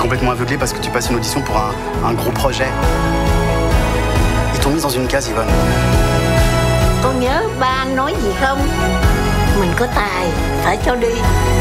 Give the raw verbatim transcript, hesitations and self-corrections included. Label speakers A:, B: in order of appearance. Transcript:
A: complètement aveuglé parce que tu passes une audition pour un, un gros projet. Ils t'ont mis dans une case, Yvonne.
B: Con nhớ ba anh nói gì không? Mình có tài, phải cho đi.